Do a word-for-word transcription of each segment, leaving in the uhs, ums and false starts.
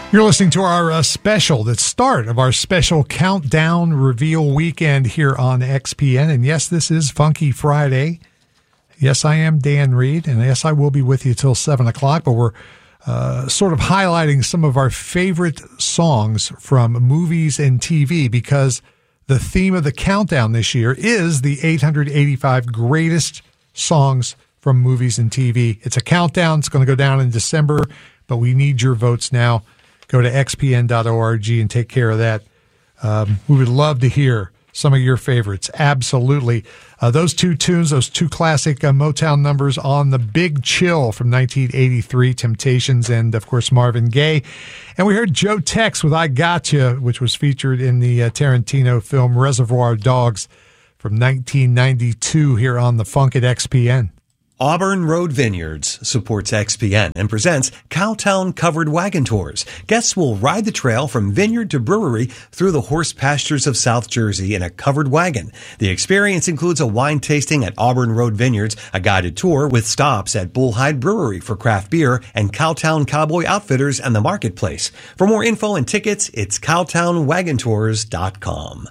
You're listening to our uh, special, the start of our special countdown reveal weekend here on X P N. And yes, this is Funky Friday. Yes, I am Dan Reed, and yes, I will be with you till seven o'clock, but we're uh, sort of highlighting some of our favorite songs from movies and T V because the theme of the countdown this year is the eight hundred eighty-five greatest songs from movies and T V. It's a countdown. It's going to go down in December, but we need your votes now. Go to x p n dot org and take care of that. Um, we would love to hear some of your favorites. Absolutely. Uh, those two tunes, those two classic uh, Motown numbers on The Big Chill from nineteen eighty-three, Temptations, and, of course, Marvin Gaye. And we heard Joe Tex with I Gotcha, which was featured in the uh, Tarantino film Reservoir Dogs from nineteen ninety-two here on the Funk at X P N. Auburn Road Vineyards supports X P N and presents Cowtown Covered Wagon Tours. Guests will ride the trail from vineyard to brewery through the horse pastures of South Jersey in a covered wagon. The experience includes a wine tasting at Auburn Road Vineyards, a guided tour with stops at Bullhide Brewery for craft beer, and Cowtown Cowboy Outfitters and the Marketplace. For more info and tickets, it's cowtown wagon tours dot com.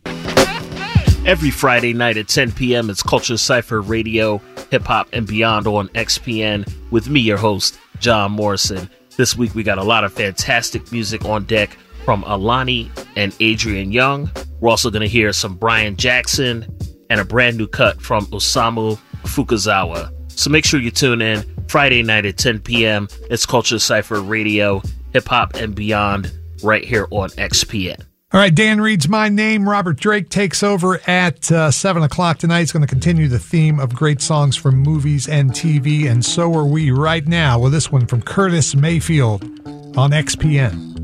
Every Friday night at ten p.m. it's Culture Cypher Radio, Hip Hop and Beyond on X P N with me, your host, John Morrison. This week we got a lot of fantastic music on deck from Alani and Adrian Young. We're also going to hear some Brian Jackson and a brand new cut from Osamu Fukuzawa. So make sure you tune in Friday night at ten p.m. It's Culture Cypher Radio, Hip Hop and Beyond right here on X P N. All right, Dan Reed's my name. Robert Drake takes over at uh, seven o'clock tonight. He's going to continue the theme of great songs from movies and T V, and so are we right now with this one from Curtis Mayfield on X P N.